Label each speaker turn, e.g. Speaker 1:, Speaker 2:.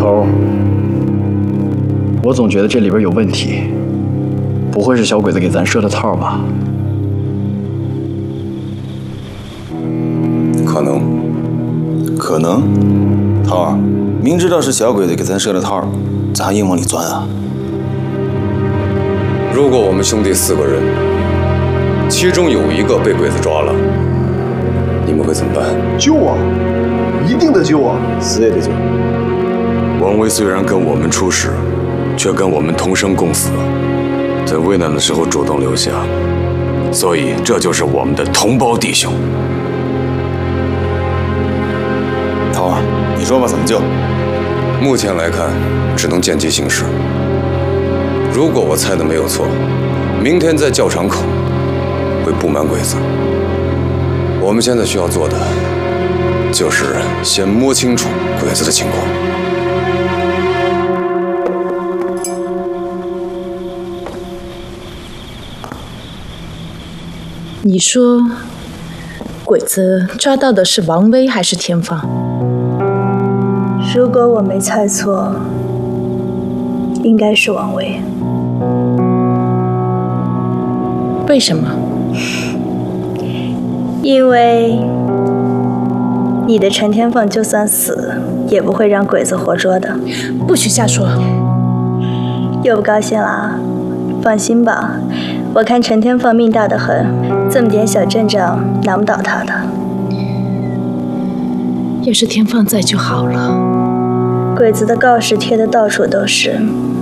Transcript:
Speaker 1: 头，我总觉得这里边有问题，不会是小鬼子给咱设的套吧？
Speaker 2: 可能。涛儿，明知道是小鬼子给咱设的套，咱还硬往里钻啊？
Speaker 3: 如果我们兄弟4个人，其中有1个被鬼子抓了，你们会怎么办？
Speaker 4: 救啊！一定得救啊！
Speaker 2: 死也得救。
Speaker 3: 王威虽然跟我们出使，却跟我们同生共死，在危难的时候主动留下，所以这就是我们的同胞弟兄。
Speaker 2: 涛儿，你说吧，怎么救？
Speaker 3: 目前来看，只能见机行事。如果我猜的没有错，明天在教场口会布满鬼子。我们现在需要做的，就是先摸清楚鬼子的情况。
Speaker 5: 你说，鬼子抓到的是王威还是田芳？
Speaker 6: 如果我没猜错，应该是王威。
Speaker 5: 为什么？
Speaker 6: 因为你的陈天凤就算死，也不会让鬼子活捉的。
Speaker 5: 不许瞎说！
Speaker 6: 又不高兴了啊？放心吧，我看陈天凤命大得很，这么点小阵仗难不倒他的。
Speaker 5: 要是田芳在就好了。
Speaker 6: 鬼子的告示贴得到处都是，